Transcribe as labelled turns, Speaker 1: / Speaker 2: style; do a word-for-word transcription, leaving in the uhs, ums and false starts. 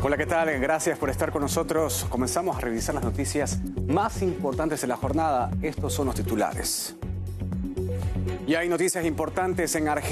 Speaker 1: Hola, ¿qué tal? Gracias por estar con nosotros. Comenzamos a revisar las noticias más importantes de la jornada. Estos son los titulares. Y hay noticias importantes en Argentina.